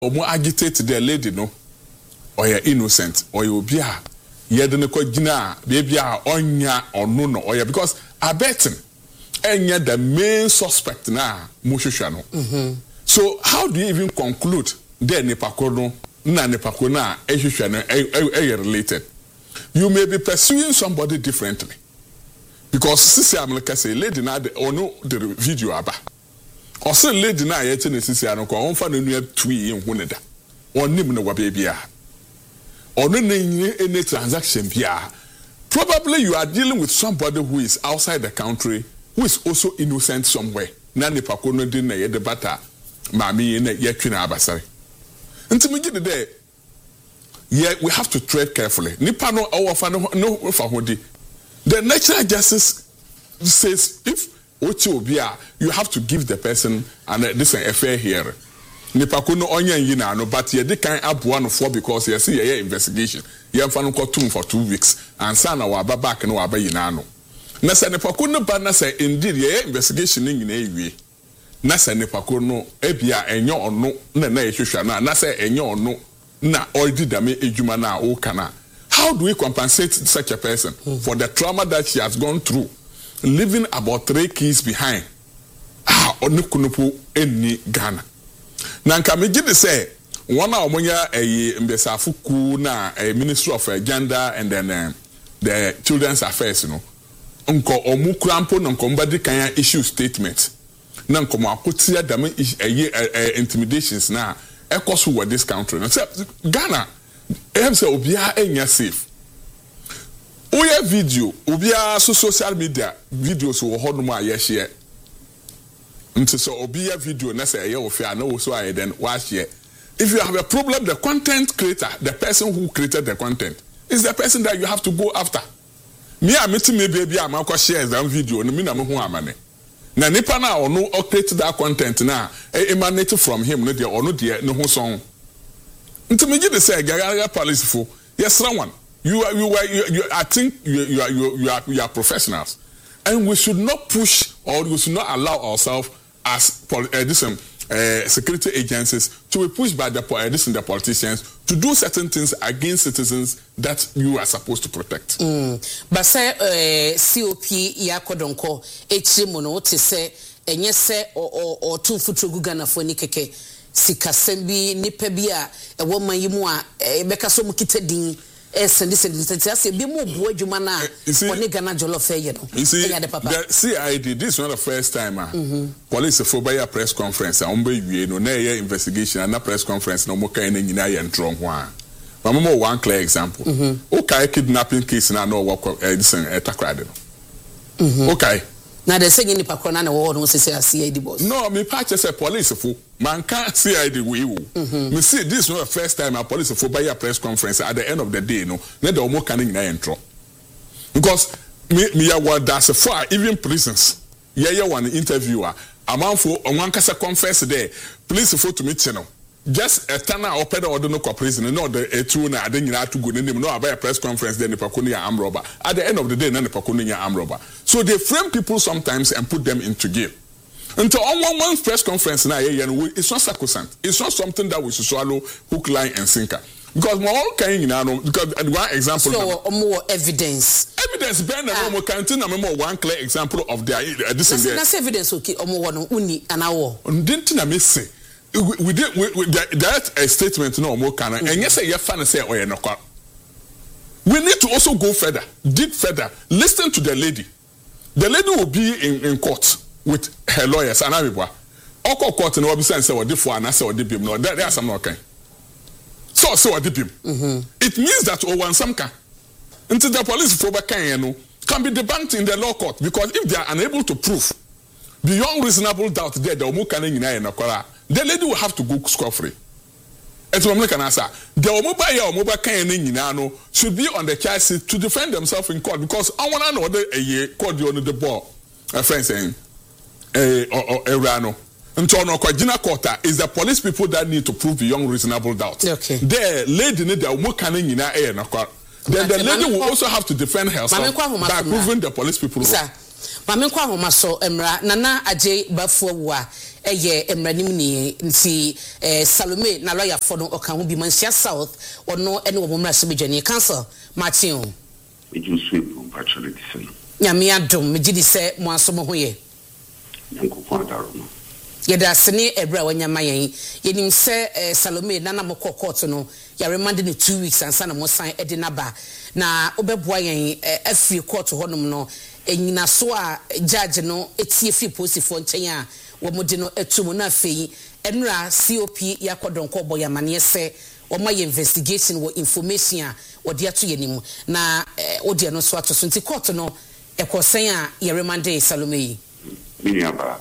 omo agitate the lady no or you innocent or you be a yedene ko gina baby a onya onu no or because I bet enya the main suspect na mushusha no. So how do you even conclude the nepako na nepako na ehusha no related? You may be pursuing somebody differently. Because sisi America say lady na ono the video aba. Or say lady na yete ne sisi ano ko onfa no nua twi enhu ne da. Onim ne wa baby a. Ono ne any transaction bia. Probably you are dealing with somebody who is outside the country who is also innocent somewhere. Na ne pako no din na ye de bata mami na ye twi na abasare. Ntimi gide de we have to tread carefully. Nipa no owofa no fa hodi. The natural justice says if you have to give the person this a fair hearing. Nipako no onya yina no but ye de kan aboa no for because ye see ye investigation. Ye mfa no kotum for 2 weeks and sa na wa back no wa ba yina no. Na se nipako no ba na say indeed ye investigation ni nyina ewie. Na se nipako no ebia enyo ono na ye hwehwa na se enyo ono na oidi dame ejuma na o kana. How do we compensate such a person for the trauma that she has gone through, leaving about 3 kids behind? Onukunupu eni Ghana. Nanka megide say one of omonya mbesafuku na Ministry of Gender and then the Children's Affairs, you know. Unko omu krampo na nkombadi kanya issue statement. Na nkomo akotia dame intimidations na ekoso with this country. Na say Ghana say obia enya safe. Oya video, obia social media videos wo hono ma ye share. Nti so obia video na say ye ofia na wo so aye then wa share. If you have a problem, the content creator, the person who created the content, is the person that you have to go after. Me a meeting me baby am akwa share that video no me na me ho amane. Na nipa na ono create that content na emanate from him no de ono de ne ho son. Nti me give say Garaga police for yes one. You I think you are professionals, and we should not push or we should not allow ourselves as security agencies to be pushed by the politicians to do certain things against citizens that you are supposed to protect. But say COP yakodonko echimono te say enye se or two futu Ghana for nikeke sikasembi nipa bia e woman yimu a beka so mu kitadin send say be mo bo adwuma na oni Ghana jollof ye no. You see, the CID, this is not the first time police for by a press conference we no na investigation and a press conference no mo kan na nyina ye ntro ho a. But mo one clear example. Okay, kidnapping case na no work this Takrade no. Okay. Now they say ni pakona na wo no say CID boss. No, me patch say police for man can't CID we wo. Me see this is not the first time a police for by a press conference at the end of the day no. Na the omo kan nyina ye ntro. Because me ya what that's for even prisons. Yeah one interviewer amanfo onwan kasa confess there. Police for to meet channel. Just a tana or pedal or no prison, no the two na then you have to go in no about a press conference then the Paconia arm robber. At the end of the day, none the Paconia arm robber. So they frame people sometimes and put them into jail. Until on one press conference now, it's not sacrosanct. It's not something that we should swallow hook, line, and sinker. Because more kind because one example. So more evidence. Evidence better than more canteen more one clear example of their this and that's evidence okay more uni an hour. Didn't I miss say? We did that a statement no more can and yes you fan say oh no. We need to also go further, dig further, listen to the lady. The lady will be in court with her lawyers and everybody. Oko court no be say what for and say what did no there are some okay. So what did it means that one some can until the police for can be debunked in the law court because if they are unable to prove beyond reasonable doubt there the omo can the lady will have to go scot-free. It's what can answer. The mobile can should be on the charge seat to defend themselves in court because I want to know the court on the ball. A friend saying Rano. And so no court is the police people that need to prove beyond reasonable doubt. Okay. The lady need the omo can then the lady will also have to defend herself by proving the police people. Mamenkwa homa so emra nana aje bafuwa eye emranim ni nti Salome na lawyer for no oka ho bi Mansia South ono ene wo momra so bedwane council Martin you sweep actually say nyame adom megidi se mo aso mo hoye nyankopon adaro yeda sene ebra wanyama yenim se Salome nana mo court no ya remand ni 2 weeks ansa na mo sign edinaba na obeboa yen afie court honom no enyina so a judge no etie fi posifo nchen a wo mo de no etum na afei enra COP yakodonko boy amane se wo ma investigation wo information a wo de ato yenim na odi no so ato so nti court no ekosen a ye remand Salome yi miniaba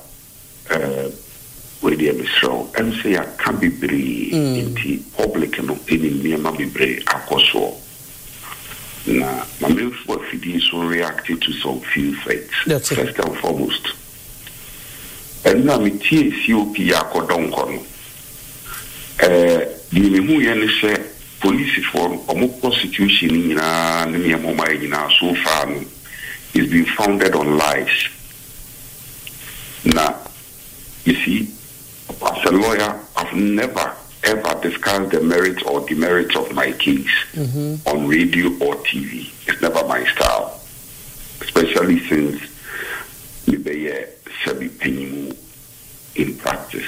we dey misro and say I can be brave into public no in niema be brave akoso na my for fidi so reacted to some few facts. First and foremost and now me tie COP yakodon kono di me hu ye ne se police for omo prosecution nyina ne me mo mai nyina so far no is being founded on lies. Now you see, as a lawyer, I've never ever discussed the merits or demerits of my case on radio or TV. It's never my style, especially since we be semi-penny in practice.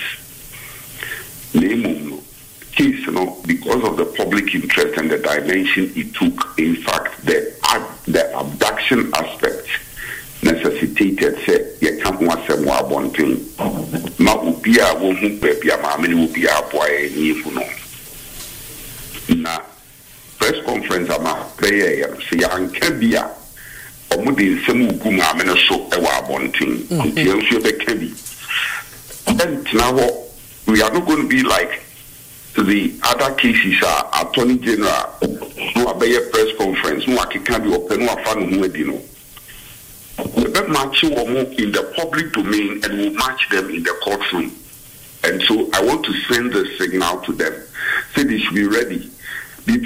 Case, because of the public interest and the dimension it took, in fact, the abduction aspect necessitated say ye can't want some more bonting ma ubia wo hu bebia ma me ni ubia aboa ni funo na press conference ama prayer ya se ya anka bia omudi nsem ugu ma me no so e wa bonting nti enso be ka bi and now we are not going to be like the other cases are attorney general no abeye press conference no akeka bi open no afa no hu adi no. We will match them in the public domain and we'll match them in the courtroom. And so I want to send the signal to them. Say they should be ready. I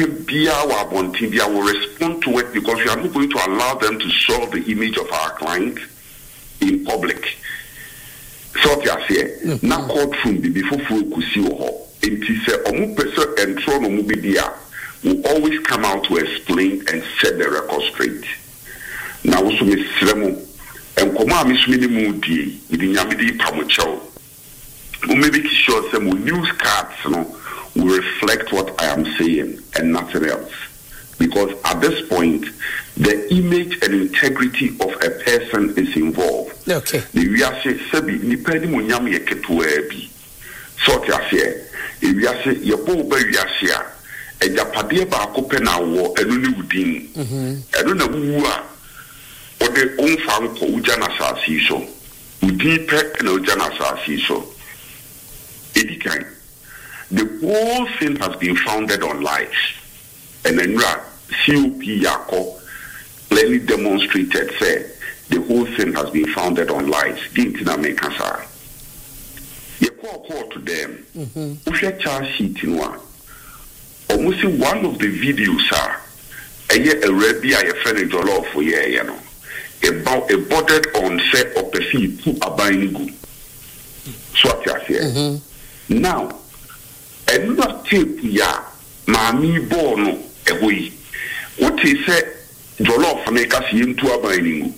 will respond to it because we are not going to allow them to show the image of our client in public. So I say, now courtroom before Fukusi it is a person and throne will always come out to explain and set the record straight. Now also Miss Sremo and Koma Miss Minimum D with the Yamidi Pamucho. We maybe sure some news cards will reflect what I am saying and nothing else. Because at this point, the image and integrity of a person is involved. Okay. The Riase Sebi Nipedi Munyam Yeketuebi. Sort of here. If Riase Yabo Riasia, a Japadia Bakopena war, and only within. I don't know who are. Or the own farm for Ujana Sasiso, Udipe and Ujana Sasiso. Edikan. The whole thing has been founded on lies. And then COP Yako clearly demonstrated, say, the whole thing has been founded on lies. Didn't make answer. You call to them. If you charge sheet in one, almost one of the videos are a rebbe, a friend of for you know. About a bordered on set of the sea to a buying good. So I say now, and not tape ya, mammy borno away. What he said, Jolof make us into a buying.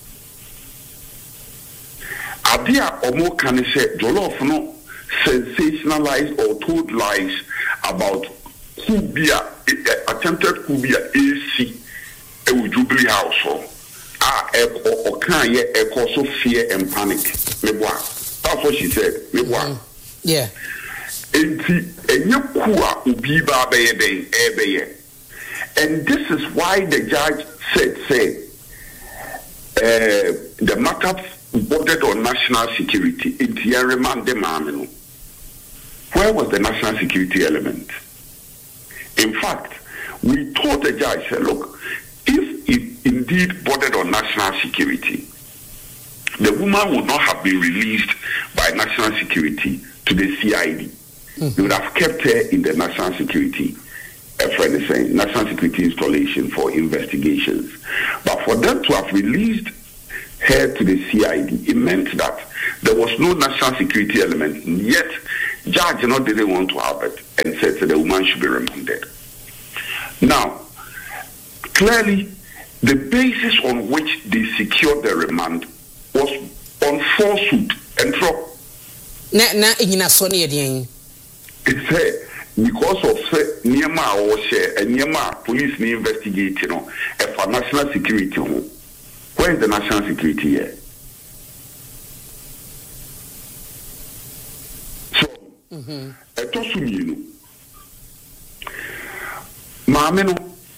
Adia or more can say Jolof no sensationalized or told lies about Kubia, attempted Kubia AC, a Jubilee household. Or can ye also fear and panic? That's what she said. Yeah. And this is why the judge said, the matter bordered on national security. Where was the national security element? In fact, we told the judge, said, look, if it indeed bordered on national security, the woman would not have been released by national security to the CID. They would have kept her in the national security, national security installation for investigations. But for them to have released her to the CID, it meant that there was no national security element, yet judge didn't want to have it and said that the woman should be remanded. Now, clearly, the basis on which they secured the remand was on falsehood and fraud. It's because of Niema or share and Niema police investigate, for national security. Where is the national security here? So, Mameno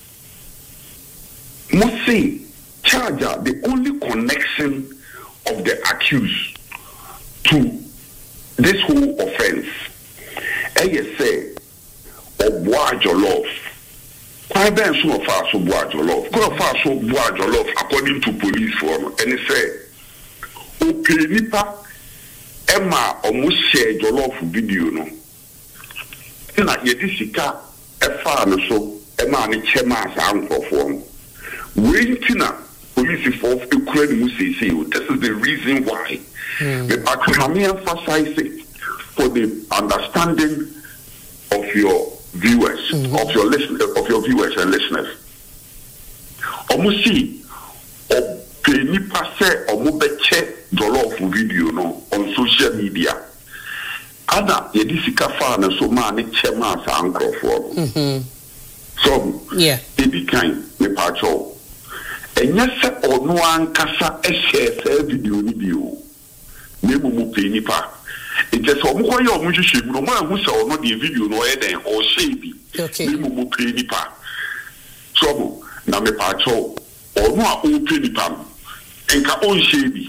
must say, charger, the only connection of the accused to this whole offense, say, Obuaj Jollof. Why ben so far so Obuaj Jollof? Go far so Obuaj Jollof according to police form, and it say, okay, nipa, Emma almost share Jollof video, no. And I get this car, a farm so, Emma and Chema uncle form. Waiting police for a credible say, this is the reason why. But I can emphasize it for the understanding of your viewers, of your viewers and listeners. Almost see, penny passe or mobeche Jollof video no on social media. Ada yedisika fa na so ma ne chema sa ankrofo. So yeah, it be kind me pacho. Enya se onu ankasa e share video ni bio. Me mu penny pa. It just omo yo omo hwehwe no ma hu se ono de video no e den o share bi. Okay. Me mu penny pa. So na me pacho onu a o penny pa. Enka on share bi.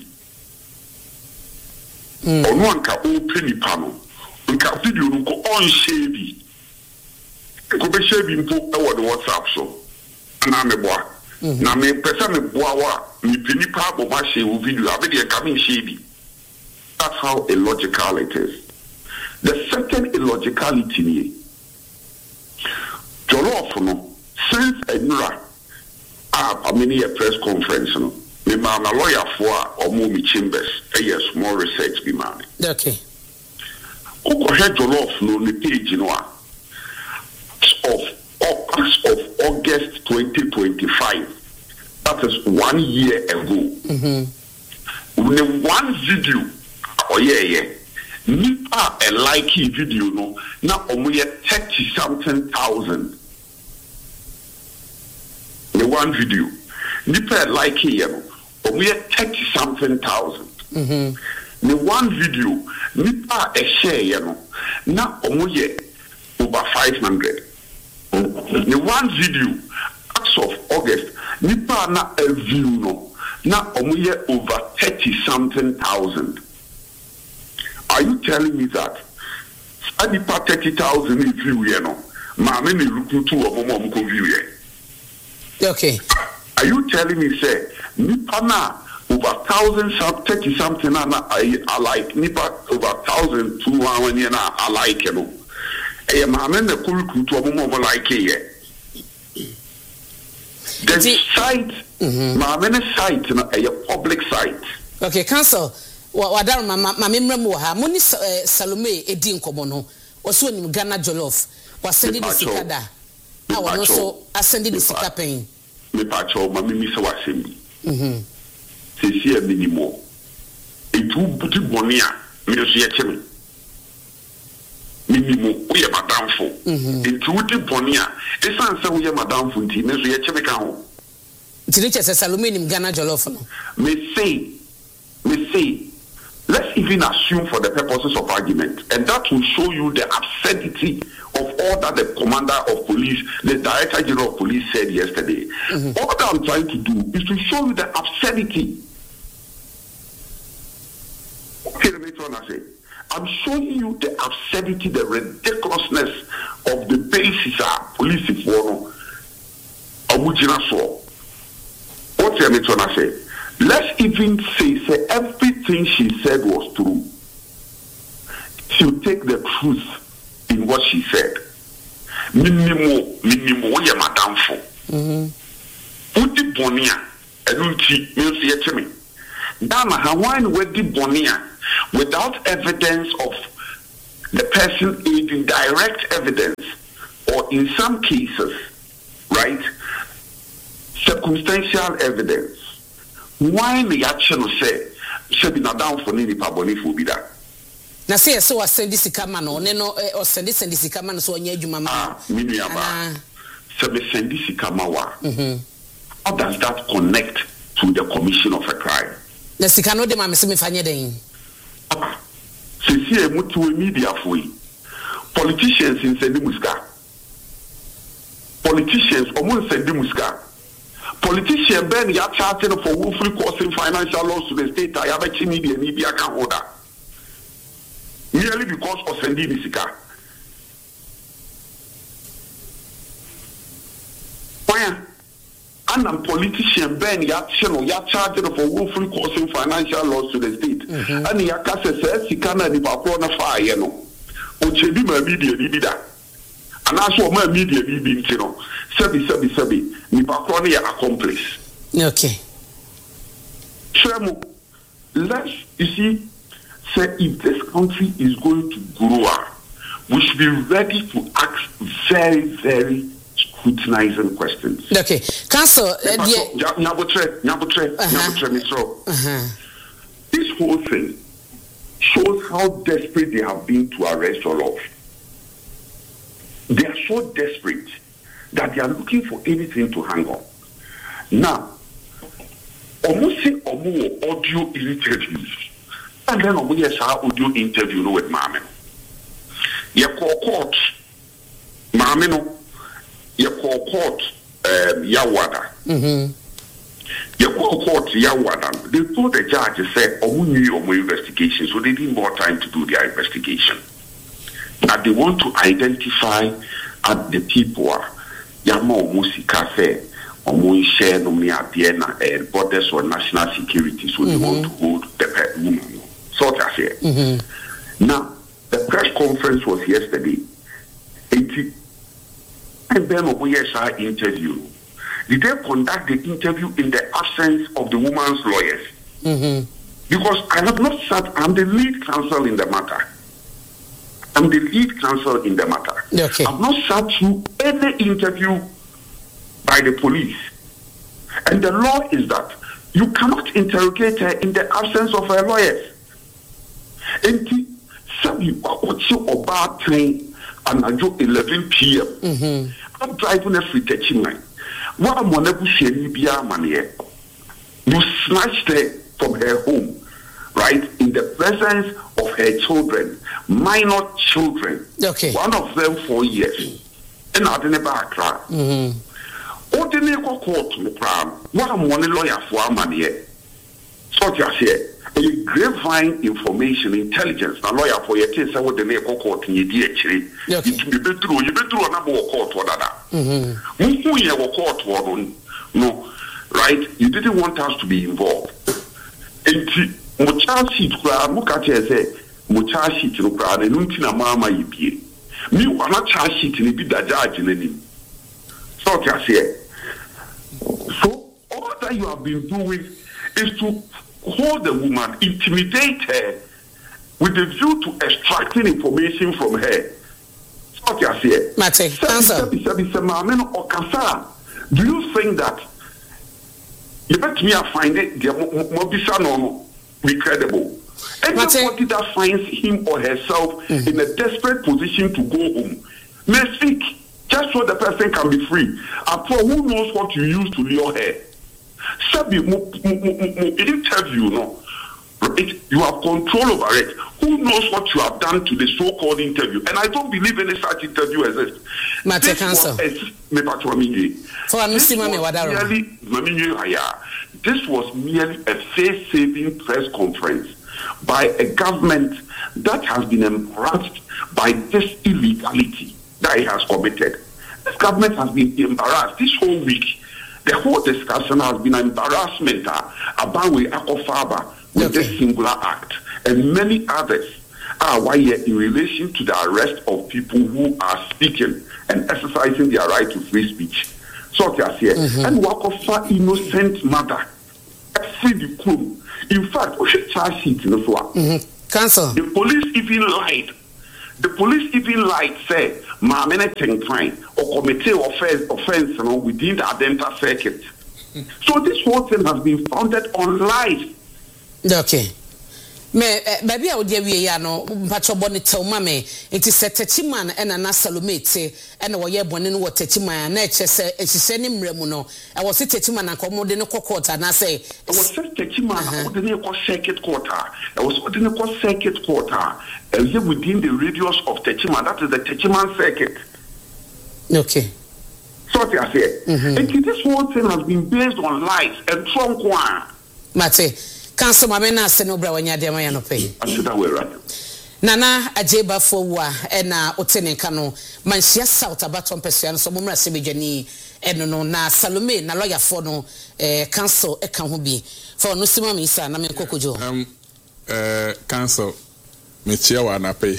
Onu anka o penny pa no. Nka video no ko on share bi. Ko be share bi mpo e wo the WhatsApp so. Na me boa. Na me pesa me boa wa me penny pa bo ma share video abi de ka me share bi. That's how illogical it is. The second illogicality ni Jollof no since Enura a many a press conference no me ma lawyer for omo mi chambers a small research be man. Okay. Oko he Jollof no the page no as of August 2025. That is 1 year ago. When one video nipa a like video no na omoye 30 something thousand. The one video nipa a like here no omoye 30 something thousand. The one video nipa a share here no na omoye over 500. The one video as of August nipa na a view no na omoye over 30 something thousand. Are you telling me that I nipa 30,000 view here no ma me recruit to omo view here? Okay. Are you telling me say nipa na over 30 something na I like nipa over 1,200 here na I like you know. E ma me recruit to omo like here. The site ma me site na a public site. Okay, cancel. Wadar mama memra mu ha moni Salome edi nkomo no oso nim Ghana Jollof wasendi di sikada a wono so asendi di sikapen me pacho mama mi se wasendi se si e minimo etu buti bonia me so ye cheme minimo o ye madamfo etu buti bonia esan se o ye madamfo nti me so ye cheme ka ho tiri che se Salome nim Ghana Jollof no me say let's even assume for the purposes of argument, and that will show you the absurdity of all that the commander of police, the director general of police said yesterday. All that I'm trying to do is to show you the absurdity. Okay, let me try and say. I'm showing you the absurdity, the ridiculousness of the basis of police for Abujina so. What let me try and say? Let's even say everything she said was true. She'll take the truth in what she said. Minimo, ya madamfo. Uti bonia, enunti, milsi yechemi. Dama Hawaii wedi bonia without evidence of the person aiding, direct evidence, or in some cases, right, circumstantial evidence. Why the action say should be not down for any paboni for bida? Na say so was send this camera or send this camera so onye adwuma ma. Miniaba. So me send this camera wa. How does that connect to the commission of a crime? Na sika no de ma me se me fanye den. Sisi mutu media foi. Politicians in sendi muska. Politicians omo sendi muska. Politician ben ya charging for willfully causing financial loss to the state. I have a media can order. Merely because of sendi musika. Why? And a politician ben ya charging for willfully causing financial loss to the state. And ya kase says he can't be na fire no. Ochebi ma media bida. And also my media be no. Sebi ni bakro ya accomplice. Okay. Tremo, let's you see, say if this country is going to grow, we should be ready to ask very, very scrutinizing questions. Okay. Council, Nyabotre, this whole thing shows how desperate they have been to arrest Olof. They are so desperate that they are looking for anything to hang on. Now, almost say audio interviews, and then almost audio interview with Mame. You call court, Mame no. You call court, Yawada. You call court Yawada. They told the judge, said, "Omu investigation," so they need more time to do their investigation. That they want to identify at the people Yamo Musika say Omu share no me and borders or national security, so they want to hold the woman. So I say. Now the press conference was yesterday. And then Obuye's interview. Did they conduct the interview in the absence of the woman's lawyers? Because I have not sat, I'm the lead counsel in the matter. Okay. I've not sat through any interview by the police. And the law is that you cannot interrogate her in the absence of her lawyers. And what's your about train and I do 11 p.m. I'm driving a free touching line. What I'm gonna you snatched her from her home, right, in the presence of her children, minor children. Okay. One of them 4 years. And I didn't back cry. Ordinary court to the crime. What I'm one lawyer for money. So I say a grapevine information, intelligence, a lawyer for your case, I would the court in your DHA. You better a number of court or that. Who you have court or no, right? You didn't want us to be involved. And Mucha sheet crowd, look at you say, Mucha sheet no crowd, and Untina Mama Yipi. Me, one not charge sheet in a bit that judge in any. So I say. So all that you have been doing is to hold the woman, intimidate her, with a view to extracting information from her. So I say. Mate, answer. Do you think that you let me find it, the Mobisa no be credible? Anybody that finds him or herself in a desperate position to go home may speak just so the person can be free. After who knows what you use to lure her? Sabi, interview, no. You have control over it. Who knows what you have done to the so-called interview? And I don't believe any such interview exists. This was merely a face-saving press conference by a government that has been embarrassed by this illegality that it has committed. This government has been embarrassed this whole week. The whole discussion has been an embarrassment about Akofaba with this singular act, and many others are why in relation to the arrest of people who are speaking and exercising their right to free speech. So and Wakofa innocent mother, In fact, we should charge sheet in this one. Council. The police even lied. Say, Mamene fine or commit offense within the Adenta circuit. So this whole thing has been founded on lies. Okay. Baby, I would give you patch of bonnet tell mammy. It is a techiman and a nasalumate, and a way bonnet what techiman, nature say, and she sent him remuno. I was a techiman and commoding a quarter, and I say, I was said techiman, ordinary circuit quarter. I was ordinary circuit quarter, and live within the radius of techiman. That is the techiman circuit. Okay. So I say, and this whole thing has been based on lies and trunk one. Mate. Council Mamena Senobra when you're there, no pay. Nana Ajeba for wa and Otene Cano, Manchia South about 1%, so Mumra Sebijani, and no na Salome, na lawyer for no council a can be for no Simamisa, Namen Kokojo. Council, Michia na pay,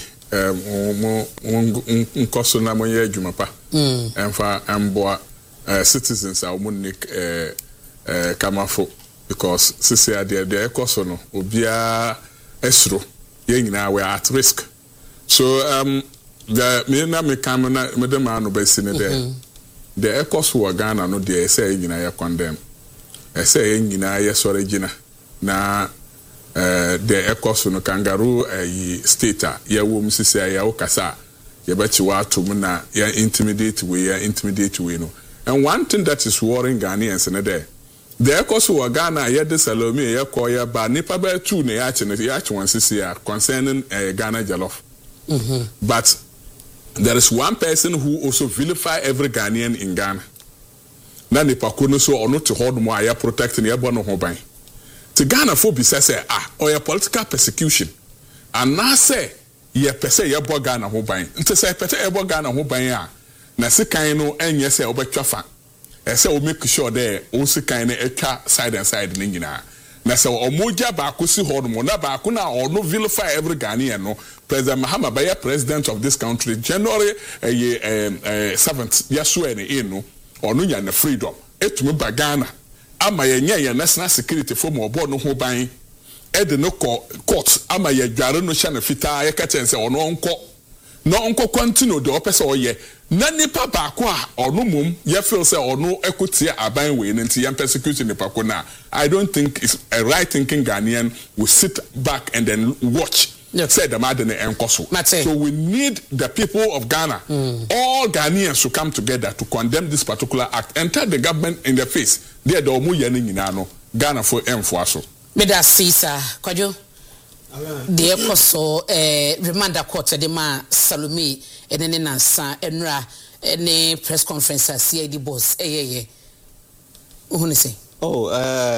Nkoso na moye Jumapa, and for Amboa citizens are Munik Kamafo. Because sisi ade ekoso no obia esro ye nyina we at risk. So the me na me kam na me dem anu be si ne there the ekoso wa Ghana no there say nyina ye condemn say nyina ye sore gina na the ekoso no kangaroo state ye wo mu sisi ya wo kasa ye bechi wa atum na ye intimidate we no. And one thing that is worrying Ghanaians in there, the Ecos were Ghana, yet the Salome, Yakoya, but Nipa Bear 2, Nayach one CCR concerning Ghana Jollof. But there is one person who also vilify every Ghanaian in Ghana. Nani Pakuno so or not to hold more, I protect the Ebono Hobine. To Ghana phobia says, or your political persecution. And now say, ye per se Yabo Ghana Hobine. To say, Pete Ebo Ghana Hobine, Nasikaino, and yes, Obetrafa. Say we make sure there also kind of side and side ningina. Na say omoja ba kusi hodo na ba kuna or no vilify every Ghanaian no. President Mahama Baya, president of this country, January 7th, Yasue ne no or no ya na freedom. Etumi ba Ghana. Ama ye national security for mo board no ho ban. E de no court ama ye dware no hya na fita ye ka ten say ono onko. No onko continue de opese oye. Nani papa kwa ono mum ye feel say ono ekotia aban we nti yan persecution ne pako na. I don't think it's a right thinking Ghanaian will sit back and then watch. Say the madene enkoso. So we need the people of Ghana, all Ghanaians to come together to condemn this particular act and tell the government in the face. They do omu yene nyina no Ghana for enforce. Meda Sisa Kwajo. The Ecoso reminder court de ma Salome and then Nansa Enra any press conference as CID boss. Who say? Oh,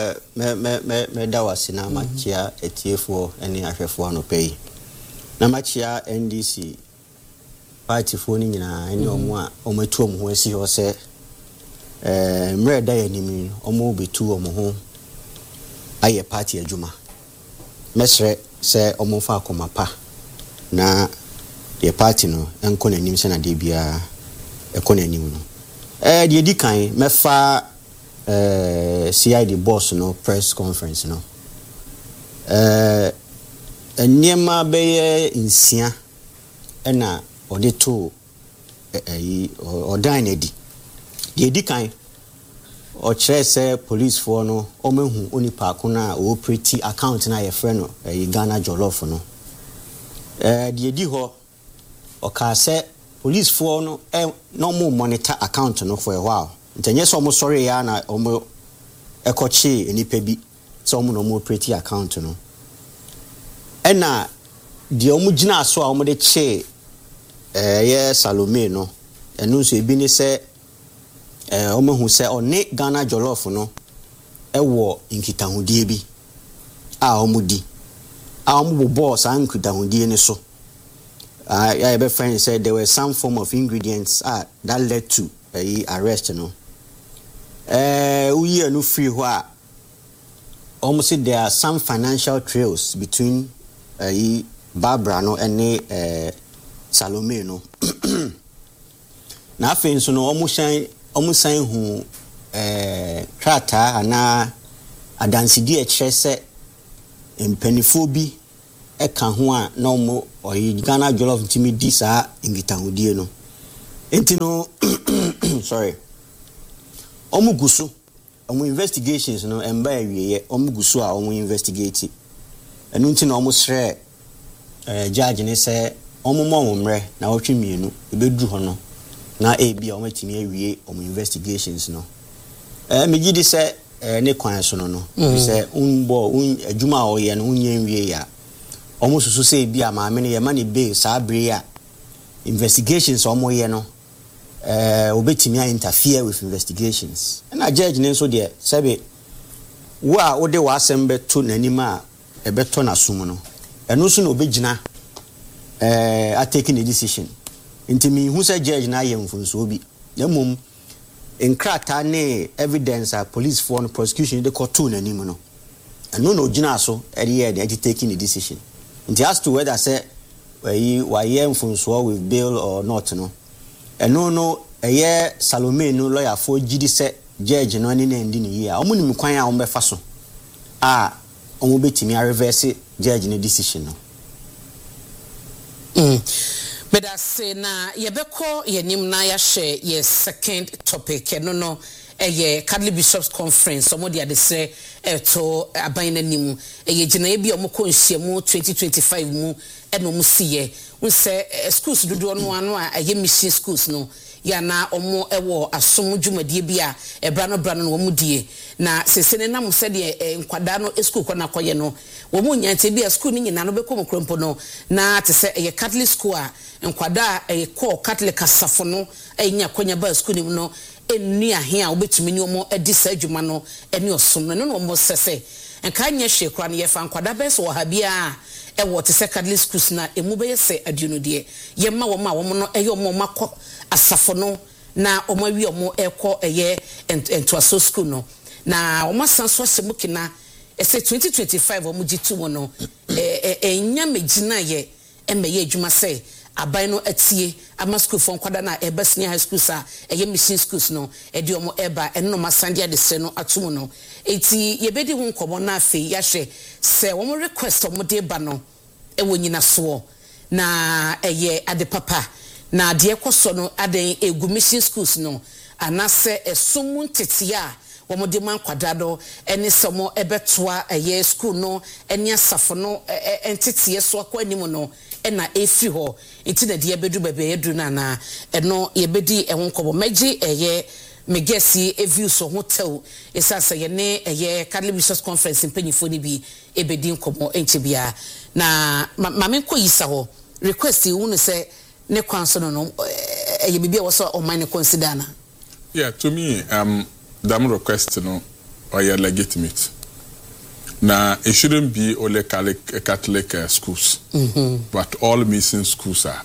me dawasi na machia etiefo eni ahwefo no pay. Na machia NDC party phone nyina eni omo a ometu omo ho asi ho se mre da yanimi omo betu omo ho aye party adwuma. Mesre se omo fa akomapa na the party no enko nanim se na de bia ekonanim no. De di kan mefa CID boss no press conference no niema beye insia na ode to odan edi de di kan o chere say police for no o mehu onipa akona o operate account na ye frɛ no Ghana Jollof no de di ho o ka say police for no no more monitor account no for a while. Ntenye so mo sorry ya na omo ekochi enipa bi so omo no mo operate account no ena de omo gina so a omo de che ye Salome no enu so ebi ni se omo hu se one Ghana Jollof no ewo nkitahudie bi a omo di a omo boss an nkitahudie ni so I be friend said there were some form of ingredients that led to arrest no we are no free where almost there are some financial trails between Barbara no and Salome no na afin so no almost sign who trata ana adansi di eche se mpanifo bi eka ho a na omo oyi Ghana Jollof ntimi di saa ngitahudie no enti no sorry omo guso omo investigations no emba awieye omo guso a omo investigate enu nti na omo sre judge ne se omo mo mre na wotwe mienu ebedu ho no na ebi omo timi awie omo investigations no meji di se ne kwan so no se unbo adwuma oye no unye nwie ya omo susu se bi a maame ne ye ma ne be saa bre ya investigations omo ye no obetimi interfere with investigations na judge ne so de sebe wo a wo de wasem beto nanima ebeto na sum no eno so na obegina a taking a decision intimi hu se judge na ye mfunso obi na mum enkrata ne evidence a police for prosecution de koto nanim no eno no gina so ere de taking a decision it has to whether say why ye mfunso with bail or not no eno no eye Salome no lawyer for gidi se judge no ni na ndi ni ya omo nim kwan a omo befa so a omo betimi a reverse judge ne decision no but I say na yebeko yenim na ya share ye second topic no Kadley Bishops Conference omo de adese to aban nanim gina ye bi omo ko nhyiamu 2025 mu eno mu siye unse schools dodo no ano a mission schools no ya na omo ewo asom dwumadie bia ebra no omo die na sesene na mo se de nkwada no school ko na koye no wo mu nyante bia school ni nyina no be ko mkrompo no na te se Catholic school a nkwada ko Catholic asafo no nya konya ba school ni no enu ahe a obetumi ni omo edi sa adwuma no eni osom no no omo sese enka nya hwe kra no ye fa nkwada be so ha bia ewo te se Catholic schools na emu be se aduno de ye ma wo ma wo no eye omo makọ asafo no na omo wi omo ekọ eye entoaso school no na omo sanso semuki na ese 2025 omo gitu no enya megina ye emeye adwuma se aban no atie ama school fon kwada na senior high school sa mission schools no edi omo eba enno masande ade se no atomo no eti yebedi hu nkomo na afi ya hwe se omo request omo de ba no ewo nyina so na ade papa na de ekoso no ade egu mission schools no anase esumu ntetia womo de man kwada do eni somo ebetoa school no eni asafo no entitiye so akwa anim no ena efi ho enti na de ebedu bebe edu na eno yebedi ehonkobo meji megesi view so hotel esasa ye ne Kadley Bishops Conference mpanyifo ni bi ebedi nkomo enchebia na mame koyisa ho request unu se ne kwanso no bibia wo so o man consider na. Yeah, to me that request no or legitimate. Now it shouldn't be only Catholic schools, but all mission schools are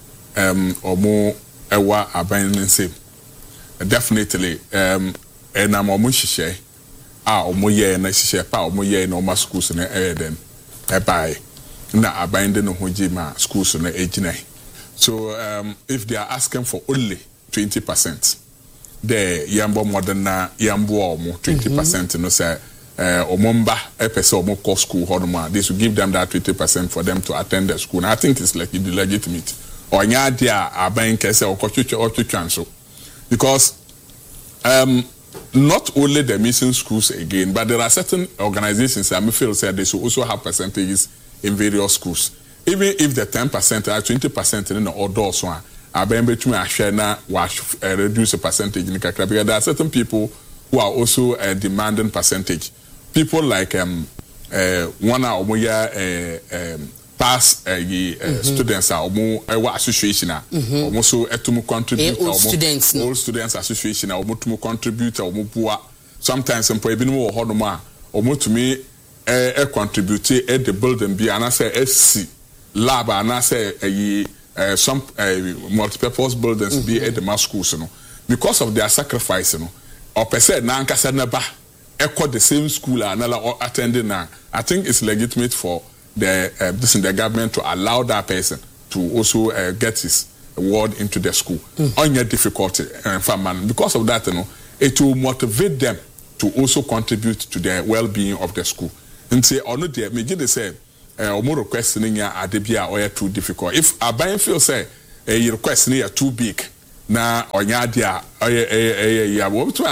or more ewa abandoned same. Definitely and I'm almost share omo ye na share pa omo ye na omo schools na then buy na abandon no hojima schools na ejina. So if they are asking for only 20%, the yambo modern na yambo omo 20% no say omomba epese omo co school hodoma, this will give them that 20% for them to attend the school. And I think it's like legitimate. Or nya dia aban kese or so because not only the mission schools again, but there are certain organizations I feel say they should also have percentages in various schools. Even if the 10% or 20% in the outdoors one, I between a share na reduce the percentage in because there are certain people who are also demanding percentage. People like one past students are more association also to contribute old students association or to contribute or sometimes some people more hodoma or to me contribute the building be and I say SC lab and I say some multi-purpose buildings be at the mass schools because of their sacrifice or per se na nkasa na ba echo the same school and attending now. I think it's legitimate for the government to allow that person to also get his word into the school on your difficulty because of that it will motivate them to also contribute to the well-being of the school. nti ono de me gide say omo request ni nya ade bia or too difficult. If aban feel say a request ni too big na onya ade a ya wo to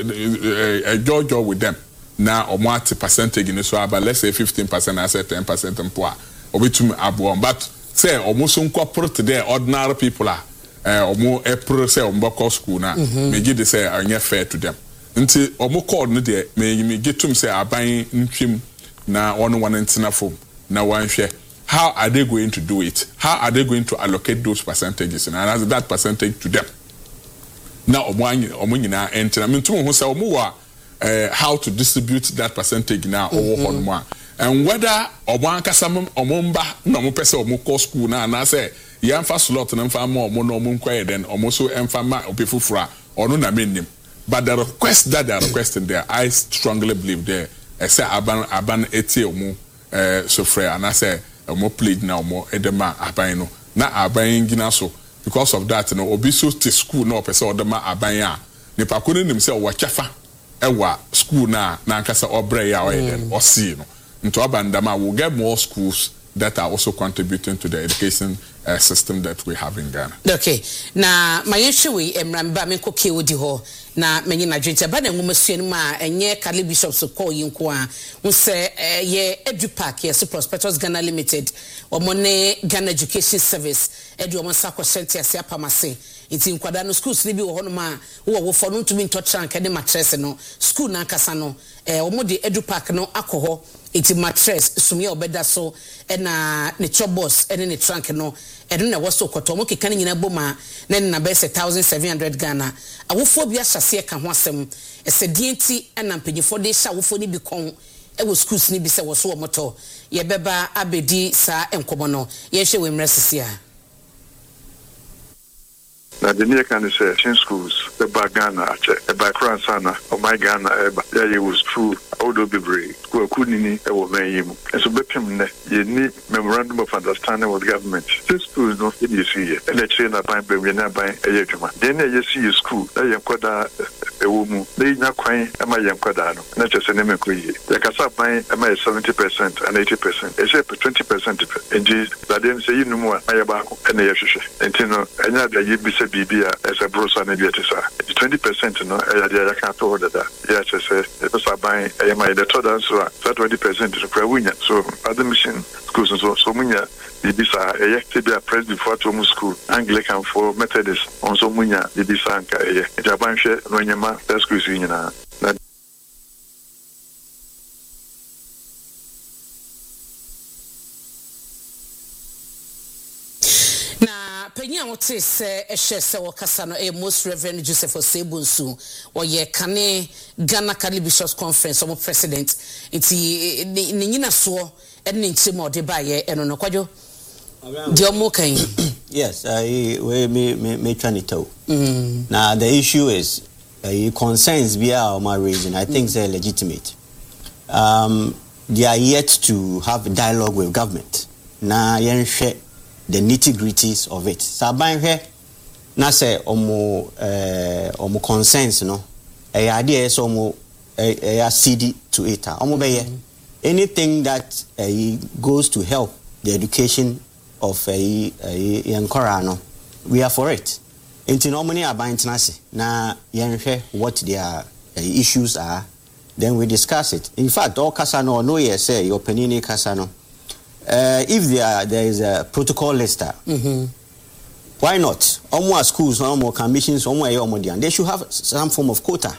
a jojo with them na omo at percentage ni so about let's say 15% I say 10% mpo obitum abo but say omo so incorporate there ordinary people are omo pro say omo school na me gide say anya fair to them nti omo call no de me gitum say aban ntwim na one ntina form na one share. How are they going to do it? How are they going to allocate those percentages and as that percentage to them? Now omo nyina entina me ntum ho say omo wa how to distribute that percentage now over on one and whether omo ankasa omo mba na omo pese omo call school na say yamfa slot na mfa ma omo no omo nkwaye then omo so emfa ma opefufura ono na menim. But the request that they are requesting there, I strongly believe there. I say aban eti omo so free and I say omo plead na omo edema aban no na aban gina so because of that no obi so to school no person odema aban a nipa ko nim say o chafa ewa school na ankasa obre ya o eden o see no nto abandama will get more schools that are also contributing to the education system that we have in Ghana. Okay. Na mayenshiwi emramba menko ke odi ho na menyi na dwente ba na ngumasua ma enye Kali Bishop so call yinko a unse ye EduPark ye Prospectus Ghana Limited omone Ghana Education Service edu omo sako sente ase apamase iti nkwada no schools ni bi wo hono ma wo fo no ntumi ntotran kade matress no school na nkasa no omo de EduPark no akoho iti mattress sumye obeda so na ne chobos ene ne trunk no eno na waso koto mo keka nyina boma na na be 1700 Ghana awofo bi ahyase ka ho asem esedienti na mpanyifo de hya awofo ni bi kon ewo schools ni bi se wo so moto ye beba abedi sa enkomo no ye hwe we mresisi a na the near can say schools the Ghana a background sana or my Ghana there it was true odo bebre ko kunini e wo mayim and so bepem ne ye need memorandum of understanding with government this school no you see it and let's say na ban be na ban e yedwuma then you see school na ye kwada e wo mu na nya kwan e ma ye kwada no na chese ne mekoyi the kasa ban e ma 70% and 80% e say 20% indeed that then say you no more aye ba ko e na ye hwehwe entino enya da ye bi bibia as a brosa na bietisa 20% no ya dia ka to order ya chese e be saban e ma the total so 20% to kwawunya so other mission schools so munya bibisa e ye be a president for to school Anglican for Methodist on so munya bibisa nka e ye jaban hwe no nyama schools nyina na Penya wote se ehye se wakasa no most Reverend Joseph Osebunsu oye kane Ghana Kali Bishops Conference omo president iti ni nyina so ene nchimo de baye eno no kwadwo de omo kan yes we me twanito now the issue is concerns via my reason I think they're legitimate they are yet to have dialogue with government na yenhwe the nitty-gritties of it. Saban he na say omo concerns no idea is omo CD to it. Omo be anything that goes to help the education of yankora no we are for it. Enti no money aban tenase na yenhwe what their issues are, then we discuss it. In fact all kasa no say your penini kasa no if there is a protocol lister, why not? Almost schools, almost commissions, almost they should have some form of quota.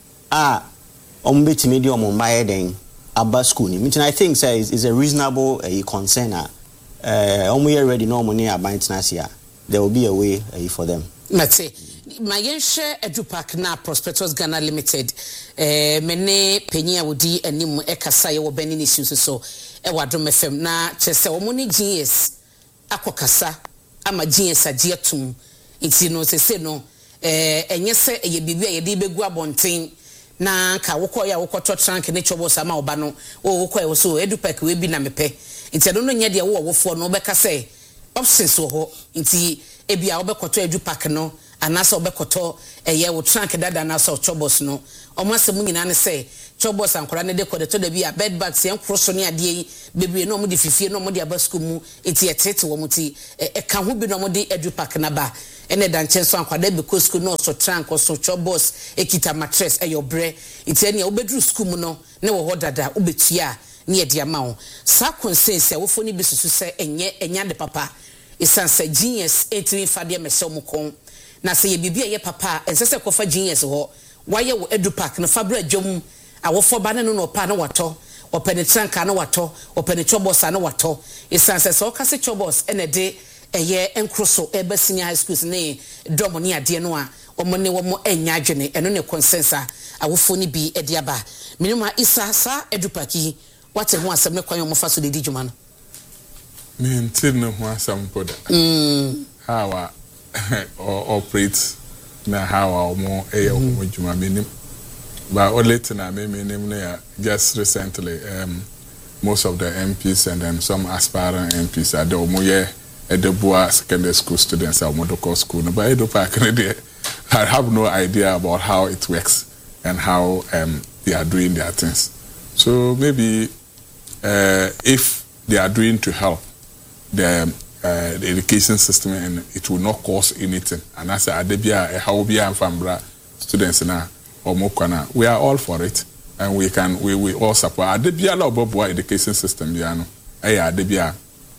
Bit medium on my then about school. I think is a reasonable concern. Already no money about there will be a way for them. Let's say my EduPark na Prospectus Ghana Limited mene penya wodi anim ekasa ye wo beni issues so e wadom FM na chese wo moni GS akokasa ama GS agietum iti no se no enye se ye bibia ye de begu abonten na ka wokọ ya wokọtọ trunk ne chobo sama oba no wo wokọ ye so EduPark we bi na mepe iti no nya de wo wofo no be ka se options wo ho iti ebia wo be kọtọ EduPark no anasa obekoto eye wo trunk dada na so chobos no omase mu nyina ne se chobos ankora ne de kode to da bi a bed bags yen kroso ne ade yi bebre no mo de fifie no mo de abasku mu enti etete wo muti ka ho bi no mo de edu pack na ba ene da nchen so ankwada be ko school no so trank so chobos ekita mattress eyobre enti ene obedru school mu no ne wo hodada obetua ne de ama wo sa consensus wo fo ni bi susu se enya de papa isansa genius etimi fade mesel mu kon na se ye bibia ye papa ensese kofa genius ho waye wo edu pack na fabra dwom awofo ba ne no pa na wato openetranka na wato openechobos na wato isanse so kase chobos ene de eye enkroso ebe senior high schools ne dom ne ade no a omone wo enya adwene eno ne consensus awofo ni bi ede aba minima isa sa edu paki wate ho asem ne kwan yo mofa so de di dwuma no me ntir ne ho asem poda how operate na how mo eye ho dwuma menim but only na me name just recently most of the MPs and then some aspiring MPs are the omoye Edebua secondary school students are Modoko school but I have no idea about how it works and how they are doing their things. So maybe if they are doing to help the education system and it will not cost anything and as Adebia how be and Fambra students now we are all for it and we all support Adebia Bobo education system no Adebia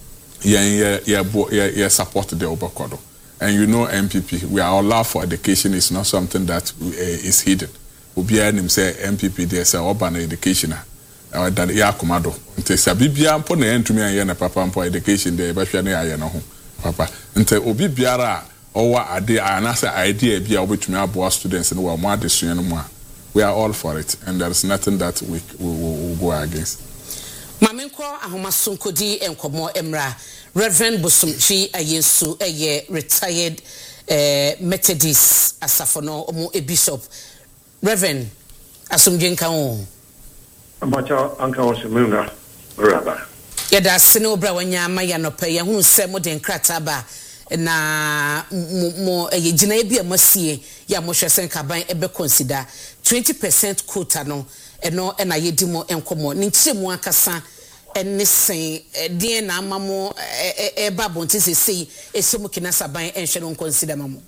support the Obakodo and you know MPP we are all love for education is not something that is hidden Obia nim say MPP there say urban education that ya komado nte sabibia mpo na entumi anye na papa mpo education there ba hwe na aye no ho papa nte obi biara owa ade anasa idea bia obetumi abo students no wa mo adesua no mo a we are all for it and there is nothing that we will go against. Mamenko ahomasonkodi enkomo emra Reverend Bosumchi Ayensu retired Methodist asafono omo a bishop. Reverend asumjenka o Amacha anka osimuna rabba. Yada sene obra wanya maya no pe ye hunu se mo de nkrata ba na mo gina e bia masie ya mo hwesen kaban ebe consider 20% quota no eno na yedi mo enkomo ni nchemu akasa enne sen den na amamo eba bonti sesei esemu kina saban enhwe no consider mamo.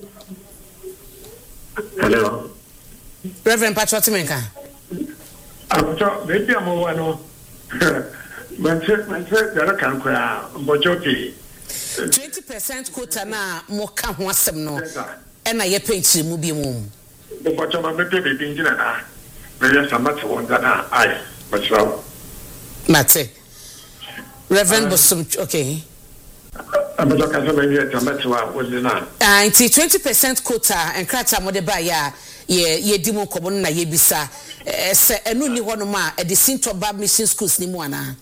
Hello Reverend Patrick Menka Amacha maybe amo ano manse dara kan ko ya mbojoki 20% quota na mo ka ho asem no ena ye penchi mu bi mu mbojo ma mepe be binjina na me samate wonda na ai machrawo mate Reverend Bosum okay Amacha ka so me samate wa wonda anti 20% quota enkrata mo de ba ya ye di mo kobo na ye bisa se enu ni hono ma e de Sintoba mission schools ni mu ana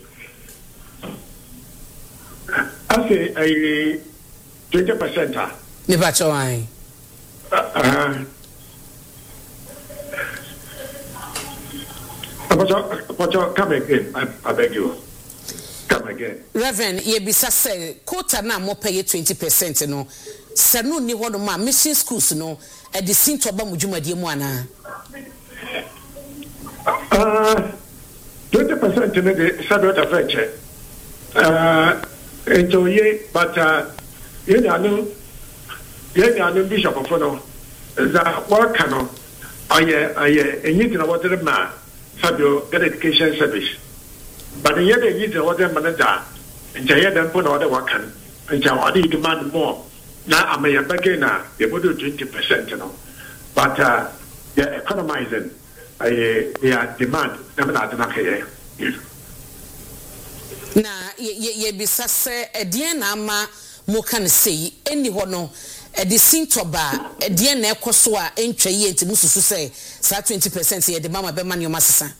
ase ai 20% me ba chawai Amacha come again I beg you come again Reverend ye bisa se quota na mo pay 20% no se no ni hono ma mission schools no e de Sintoba mujumadi mu ana 20% in the Sabbath of Fetch. Enjoy, but you know, Bishop of Fono, the work canoe. I need to water the man, Sabio, get education service. But yet they need to order manager, and Jaya then put order work and Jawadi demand more. Now I may have again, they would do 20%, you know, but they're economizing. Their demand never na ye bisa se edie na ama mo kan sei eni ho no edi Sintoba edie na ekoso a entwa ye enti mususu se sa 20% ye de mama be man yo masesa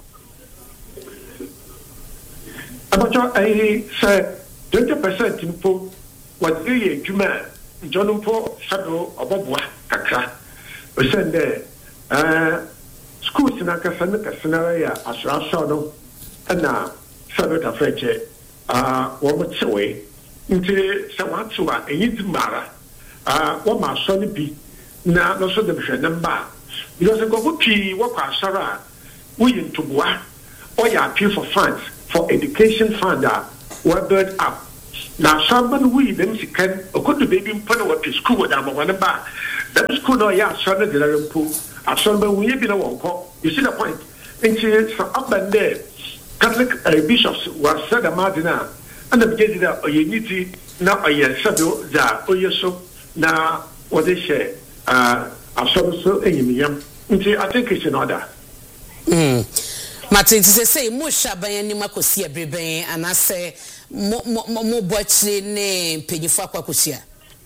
abacho say 20% mpo what ye djuma njono mpo sado obobwa kakra o sende schools na kasana ya asraso no na Sabbath of Fetch wo mtsewe nti se watu a eyi mara wo ma so ne bi na no so de hwe ne mba because go pi wo kwa sara we into boa or you appeal for funds for education fund that were built up. Now someone we them can could the baby put what to school with them one bar. That school no yeah son of the Lampo. A son we been a one. You see the point? And she up and there. Catholic bishops were said a Martina and the beginning of unity now a year shadow that Oyeso now what they share a so in I think it's in order. Martin say Musha by any Macosia Brebe and I say mo bochi ne penyifa kwakusia.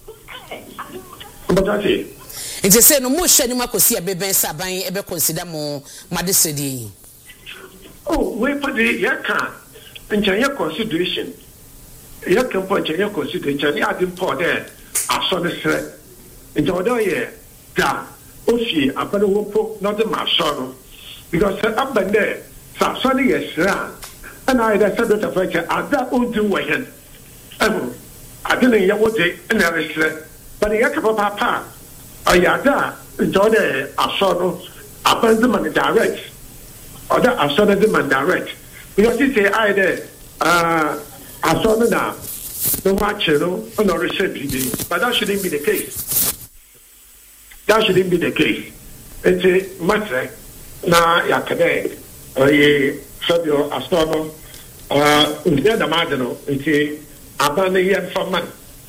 But I say it say no Musha ni Macosia Brebe saban ebe consider mo madisedi. Oh, we put the yaka in China consideration. Yakan point China consideration. I didn't pour there. I saw the threat. In the other year, that Oshi, I put a whoop, not the Marshall. Because up and there, Saxony is around. And I said that affected at that old do way. I didn't know what they and everything. But the Yakapa Papa, I yada, enjoy the Asano, upon the money direct. Or that I saw the man direct. Because he say I there, I saw the now, no watch, no receipt. But that shouldn't be the case. That shouldn't be the case. It's a matter now, Yakade, a Sabio Astrono, the other marginal, it's a Abanayan for man.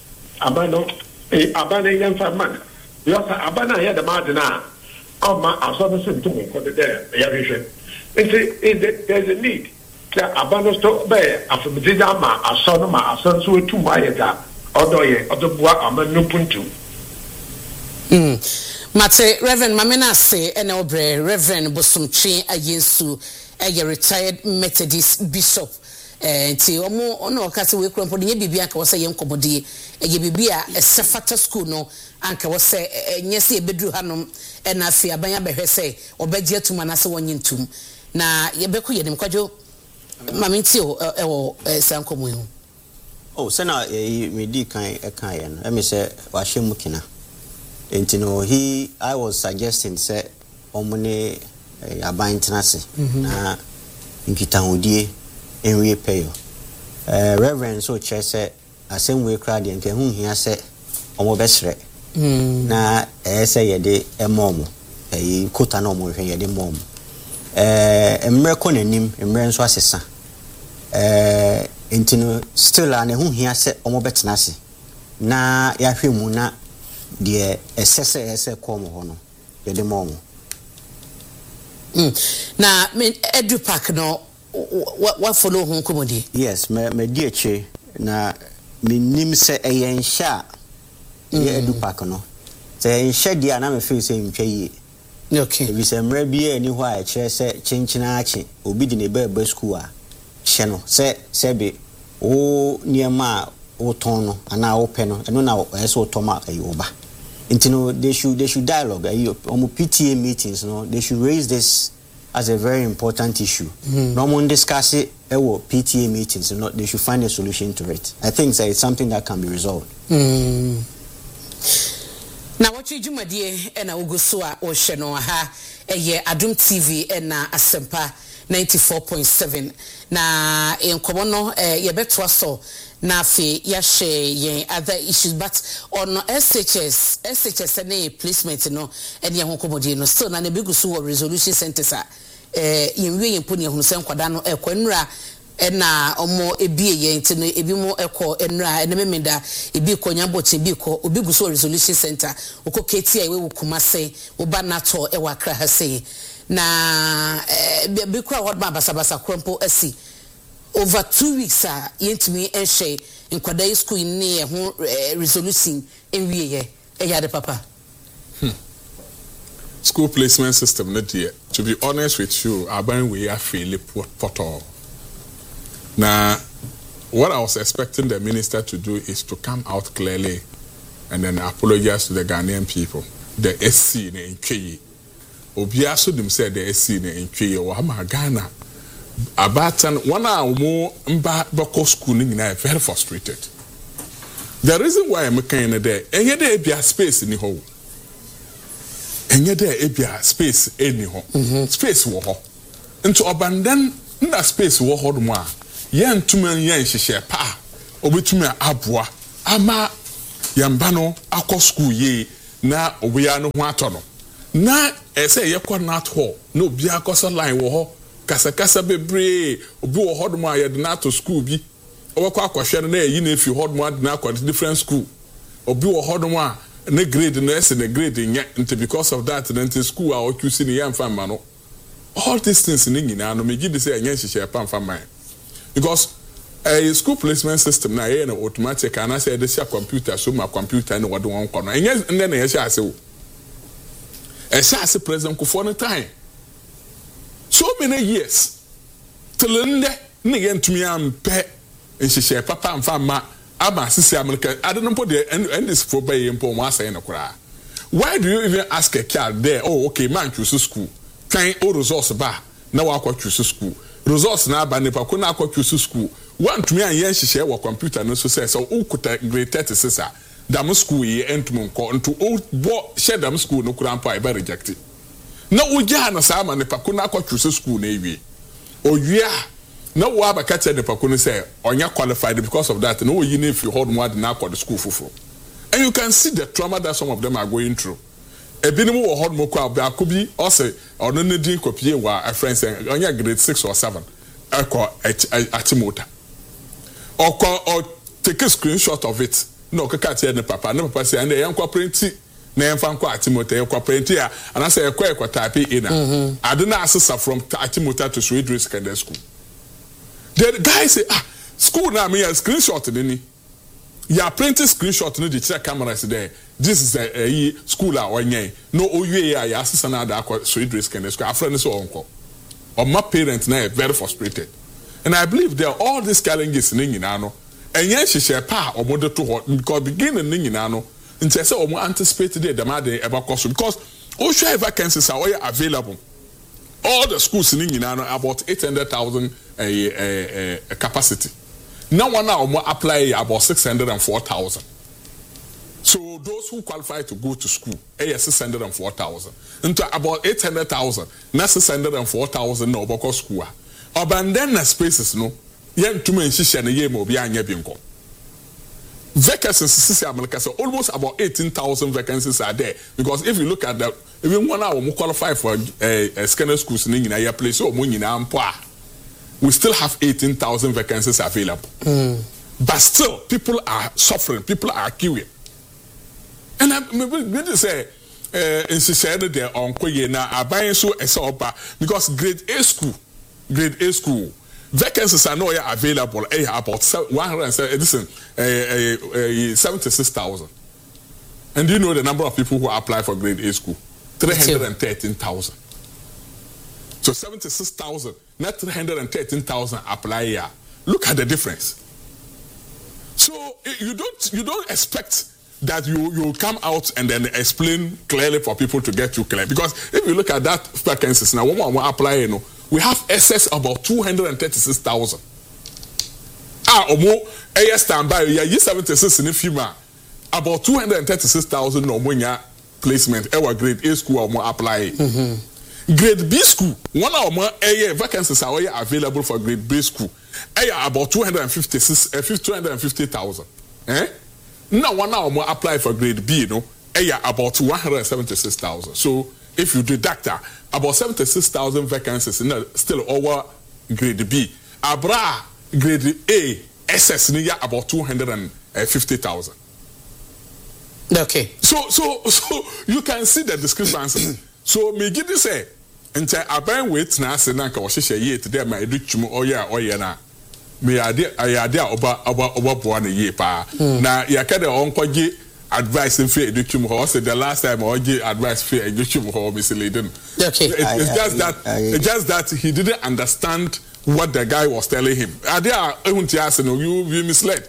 Abanayan for man. You also Abana here the marginal. Oh, my Astrono symptom for the day, there's a need that Abanos to bear after Midama, Asonoma, Asonso to Mayata, Odoye, Odoboa, Amanupuntu. Mate Reverend Mamena say Enobre Reverend Bosumchi Ayensu a retired Methodist bishop ti omo ono okase we krampo de bibia anka wo say yenkomode ye bibia e sefata school no anka wo say nyese ebedru hanom e na afi abanya behwe say obegye atuma na se wonyintum na yebeko yedim kwadwo mamenti e wo sankomo hu oh sana me di kan e kan ye no e me say wa hwemu kina. And you know, I was suggesting say omune aban tenase na nkitahudie enwe peyo reverend so che say asem we crowd nke hu hia say omo besre na say yede emom kota na omo hwe yede mom emre ko nanim emre nso asesa entino still an hu hia say omo betenase na ya hwemu na de esse come hono de mom na me edu park no what follow hon komodi yes me di eche na me nim se eyensha ye edu park no se eyensha dia na me feel se ntwa yi okay bi se mra bi ani ho a kire se chinchina achi obi di ne ba school a hye no se be o niema o ton no ana o pe no eno na eso otoma ayoba. You know, they should dialogue. On PTA meetings, no, they should raise this as a very important issue. No one discuss it at PTA meetings. No, they should find a solution to it. I think that it's something that can be resolved. Now, what you do, my dear, and I will go so or Shano ha a year Adum TV and Asempa 94.7. Na in Komono, you bet was so. Na fe ya share yen other issues but on SHS any placement no any ho komodi no still na ne begu so resolution centers a yenwe yempo ne hunu se nkwada no ekwanura na omo ebie yen ti no ebi mo ekọ enura ene memenda ebi konya boche ebi ko obi gu so resolution center okoketi a we Kumase oba nato e wakra ha sei na bi kwa what ba basabasa krompo asi over 2 weeks yentimi enhye nkwada school ni ho resolution enwiye eyade papa school placement system not yet. To be honest with you, aban we are fairly portal. Now what I was expecting the minister to do is to come out clearly and then apologize to the Ghanaian people. The SC in Nkeye obia so dem say the SC in Nkeye o ha Ghana abatan one more mba bako school ni na very frustrated. The reason why I'm kind of there enye there be a space ni ho enye there be a space any ho space wo ho into abandon na space wo hɔ mo a yɛn ntuma yɛn hyehyɛ pa obetumi aboa ama yɛmba no akɔ school ye na obia no ho atɔ no na ɛsɛ yɛkɔ nat hɔ na obi akɔsɔ line wɔ hɔ kasakasa bebree obi wɔ hɔ mo a yɛde na to school bi ɔbɛkɔ akɔhwɛ no na yɛyi na efi hɔ mo ade na akɔ different school obi wɔ hɔ mo a ne grade no ɛsɛ ne grade nyɛ nti because of that na nti school a ɔtwusi ne yɛmfa ma no all these things ne nyinaa no megye de sɛ ɛnyɛ nhyehyɛ pa mfa man because a school placement system na yɛyɛ no automatic and I say this your computer so my computer no wɔde wɔn kɔ no ɛnyɛ ndɛ na yɛhyɛ ase o ɛhyɛ ase president Kufuor no time so many years till ndɛ ne yɛ ntumi ampɛ nhyehyɛ papa mfa ma ama sisi America adenompo de and this for by mpo mo asɛn no koraa why do you even ask a child there oh okay man choose school kan o resource ba na wakɔ choose school results na aba nipa ko na akɔ choose school want me an yen hyehyɛ wɔ computer no so sɛ so ukuta grade 36 a dam school yi entum nkɔ nto o bo hyɛ dam school no kura mpa e ba reject na ogya na saa ma nipa ko na akɔ choose school na ewie owia na wo aba ka kyɛ nipa ko no sɛ onya qualified because of that no yi na if you hold more than akɔ the school foforo and you can see the trauma that some of them are going through ebinim wo hɔ mo kwa ba akobi ɔsɛ ɔno ne din kopie wa a friend sɛ onya grade 6 or 7 akɔ atimota ɔkɔ take a screenshot of it no kaka tie ne papa sɛ ande yɛn kɔ print na yɛn fa nkɔ atimota yɛn kɔ print a ana sɛ yɛkɔ type in ade na asesa from atimota to Sweden secondary school the guy say school na me screenshot ni ya printing screenshot no the check cameras there this is a school a onye no owie ya asesa na da akɔ Sweden secondary school afra ne so onko or my parents na very frustrated and I believe there are all these challenges in nyina no enye hyehyɛ pa omodo to hɔ because beginning ne nyina no nti sɛ omo anticipate the demand e ba cost because o share vacancies are available all the schools in nyina no about 800,000 capacity now one now omo apply about 604,000 so those who qualify to go to school 604,000 into about 800,000 na 604,000 no oboko school abandon na spaces no yen tuma nhihye na ye ma obi anya bi nko vacancies sisi America so almost about 18,000 vacancies are there because if you look at that even one hour mo qualify for secondary schools ni nyina ya place o mo nyina mpo a we still have 18,000 vacancies available but still people are suffering people are queuing and I maybe say in society there on koye na aban so esoba because grade A school vacancies are not available about 76,000 and do you know the number of people who apply for grade A school 313,000 so 76,000 not 313,000 apply here look at the difference so you don't expect that you come out and then explain clearly for people to get you clear because if you look at that vacancies now one apply you know we have excess about 236,000 omo standby ya 76 in FIMA about 236,000 no monya placement our grade A school omo apply grade B school one of more vacancies are available for grade B school about 250,000 now one hour more apply for grade B no about 176,000 so if you deduct that about 76,000 vacancies still over grade B abra grade A SS near about 250,000 okay so you can see the discrepancy so me give you say nti aban wait na ase na nka wo hyehyɛ ye today ma edutwum oye na me ayade oba boa na ye pa na yakade onkɔgye advice in fear edutwum ho say the last time oje advice fear edutwum ho misleading okay it's just that he didn't understand what the guy was telling him adia ehunti ase no you misled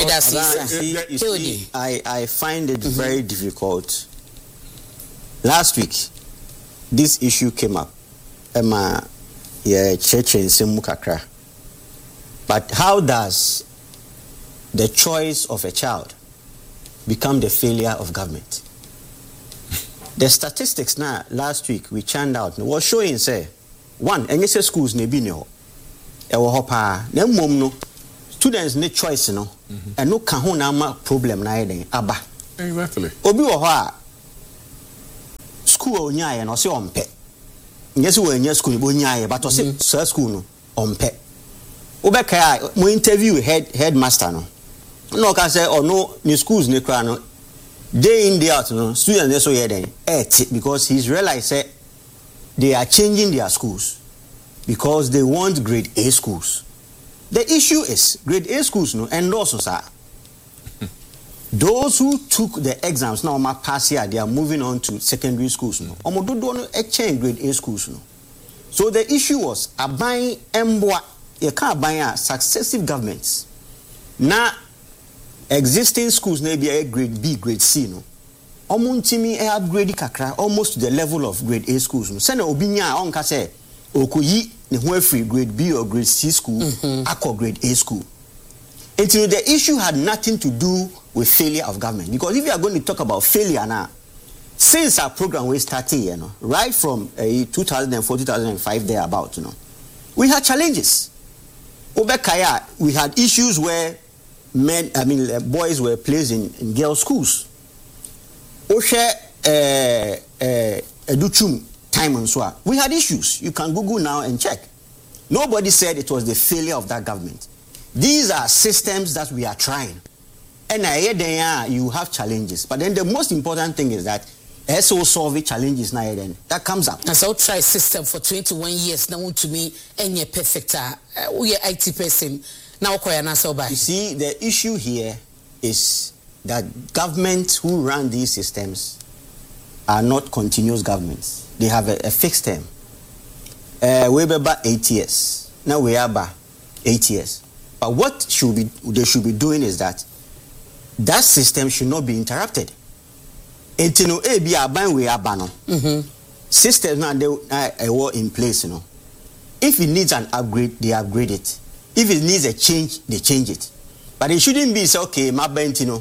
I find it very difficult. Last week this issue came up Emma church in Simukakra. But how does the choice of a child become the failure of government? The statistics now last week we churned out was showing say one NSS schools ne bi ne ho e wo ho pa na mmom no students ne choice no and no ka ho na ma problem na yeden aba exactly obi wo ho a school onyaye no se ompe nyesi wo anya school bo onyaye but o se school no ompe obeka mo interview headmaster no can say or no ni schools ne kra no day in day out no students dey so yeden because he's realized say they are changing their schools because they want grade A schools. The issue is grade A schools no endorse sir. Those who took the exams now pass here, they are moving on to secondary schools no. Omododo no exchange grade A schools no. So the issue was aban emboa you can't buy successive governments. Now existing schools may be a grade B, grade C no. Omuntimi e upgrade kakra almost to the level of grade A schools no. Send obinya onka say okuyi ne ho free grade B or grade C school akọ grade A school. Until the issue had nothing to do with failure of government, because if you are going to talk about failure now, since our program we started, you know, right from 2004, 2005 thereabout, you know, we had challenges. Obekaya, we had issues where boys were placed in girls' schools. Oshe Educhum time and so on. We had issues. You can Google now and check. Nobody said it was the failure of that government. These are systems that we are trying. And you have challenges. But then the most important thing is that SO solve challenges now then. That comes up. And so try system for 21 years now to me any perfect we are IT person. Now you see, the issue here is that governments who run these systems are not continuous governments. They have a fixed term. We be about 8 years. Now we are about 8 years. But what they should be doing is that system should not be interrupted. Until we are systems now they were in place, you know. If it needs an upgrade, they upgrade it. If it needs a change, they change it. But it shouldn't be so okay, my bent, you know,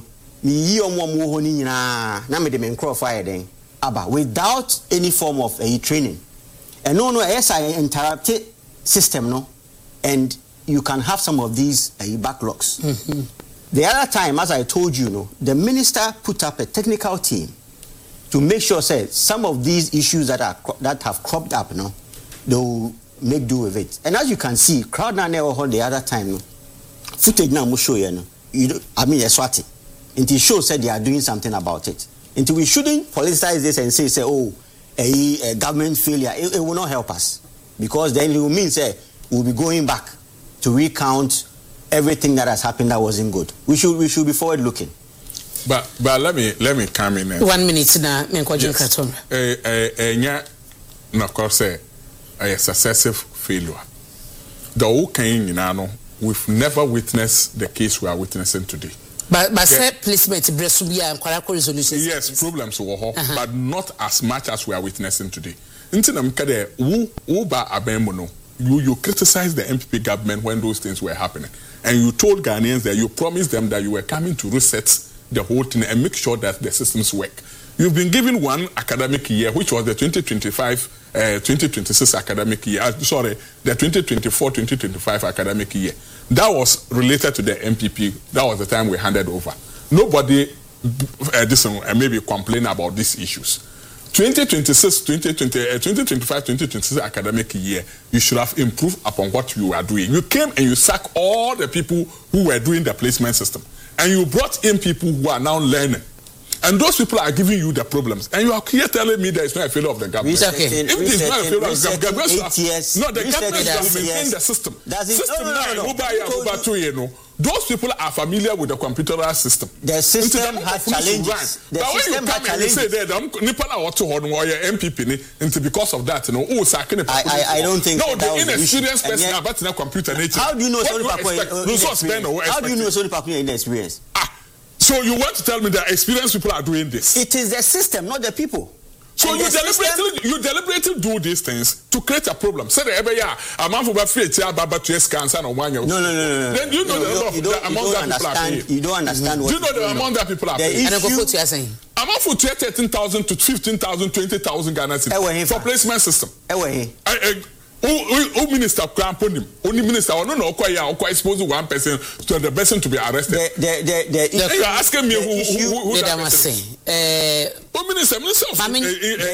without any form of training. And no, yes, I interrupted system, no, and you can have some of these backlogs. The other time, as I told you, no, the minister put up a technical team to make sure, say, some of these issues that have cropped up, no, they will make do with it. And as you can see, crowd now never hold the other time, no, footage now will show you, no, Eswati. Until shows said they are doing something about it. Until we shouldn't politicize this and say, oh, a government failure, it will not help us, because then it will mean, say, we'll be going back to recount everything that has happened that wasn't good. We should be forward looking. But let me come in. 1 minute now, of course, a successive failure. The whole kind, you know, we've never witnessed the case we are witnessing today. But placement and resolution. Yes, problems were but not as much as we are witnessing today. You criticized the MPP government when those things were happening, and you told Ghanaians that you promised them that you were coming to reset the whole thing and make sure that the systems work. You've been given one academic year, which was the 2025-2026 academic year. The 2024-2025 academic year. That was related to the MPP. That was the time we handed over. Nobody maybe complain about these issues. 2025-2026 academic year, you should have improved upon what you are doing. You came and you sacked all the people who were doing the placement system. And you brought in people who are now learning. And those people are giving you the problems. And you are here telling me that it's not a failure of the government. If it's not a failure of the government, the government has maintained the system. Those people are familiar with the computerized system. The system has challenges. But when you come and you say that MPP, because of that, I don't think no, the inexperienced person about the computer nature. How do you know Sony Papu is inexperienced? So you want to tell me that experienced people are doing this? It is the system, not the people. So you deliberately do these things to create a problem. Say that every year a man for free to cancer or one. No. Then you know the amount that people are paying. You don't understand what. You know the amount that people are paying. And I go for what you are saying. I'm out for 13,000 to 15,000, 20,000 Ghana cedis for placement system. O minister Kramponim, only minister, or no, quite supposed one person to the person to be arrested. You are asking me who that was saying. O minister,